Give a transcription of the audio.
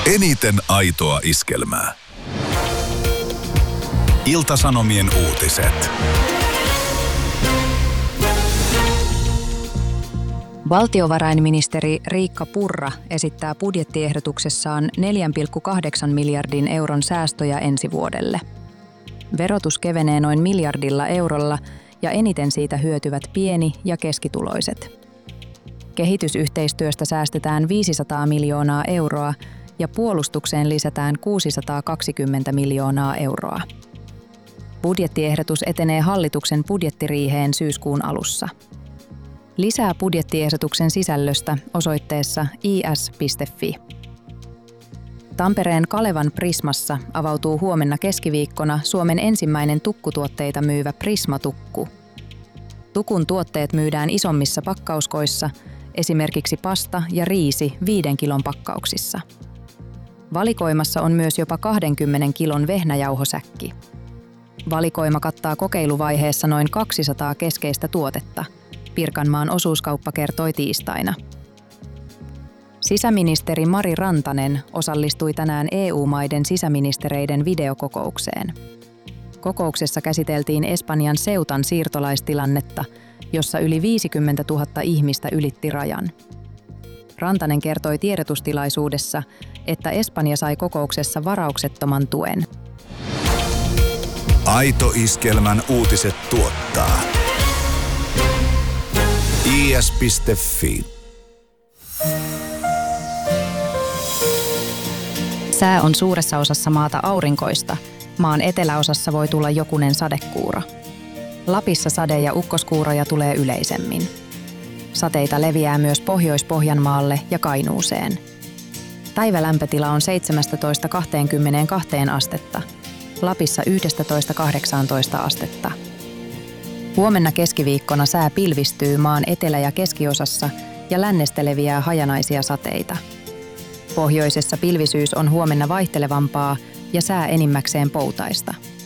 Eniten aitoa iskelmää. Ilta-Sanomien uutiset. Valtiovarainministeri Riikka Purra esittää budjettiehdotuksessaan 4,8 miljardin euron säästöjä ensi vuodelle. Verotus kevenee noin miljardilla eurolla ja eniten siitä hyötyvät pieni- ja keskituloiset. Kehitysyhteistyöstä säästetään 500 miljoonaa euroa ja puolustukseen lisätään 620 miljoonaa euroa. Budjettiehdotus etenee hallituksen budjettiriiheen syyskuun alussa. Lisää budjettiehdotuksen sisällöstä osoitteessa is.fi. Tampereen Kalevan Prismassa avautuu huomenna keskiviikkona Suomen ensimmäinen tukkutuotteita myyvä Prisma-tukku. Tukun tuotteet myydään isommissa pakkauskoissa, esimerkiksi pasta ja riisi 5 kilon pakkauksissa. Valikoimassa on myös jopa 20 kilon vehnäjauhosäkki. Valikoima kattaa kokeiluvaiheessa noin 200 keskeistä tuotetta, Pirkanmaan osuuskauppa kertoi tiistaina. Sisäministeri Mari Rantanen osallistui tänään EU-maiden sisäministereiden videokokoukseen. Kokouksessa käsiteltiin Espanjan Ceutan siirtolaistilannetta, jossa yli 50 000 ihmistä ylitti rajan. Rantanen kertoi tiedotustilaisuudessa, että Espanja sai kokouksessa varauksettoman tuen. Aito iskelmän uutiset tuottaa is.fi. Sää on suuressa osassa maata aurinkoista. Maan eteläosassa voi tulla jokunen sadekuuro. Lapissa sade- ja ukkoskuuroja tulee yleisemmin. Sateita leviää myös Pohjois-Pohjanmaalle ja Kainuuseen. Päivälämpötila on 17–22 astetta. Lapissa 11–18 astetta. Huomenna keskiviikkona sää pilvistyy maan etelä- ja keskiosassa ja lännestä leviää hajanaisia sateita. Pohjoisessa pilvisyys on huomenna vaihtelevampaa ja sää enimmäkseen poutaista.